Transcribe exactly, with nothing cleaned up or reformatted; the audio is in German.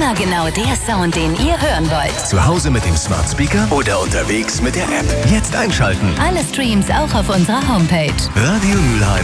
Immer genau der Sound, den ihr hören wollt. Zu Hause mit dem Smart Speaker oder unterwegs mit der App. Jetzt einschalten. Alle Streams auch auf unserer Homepage. Radio Mülheim.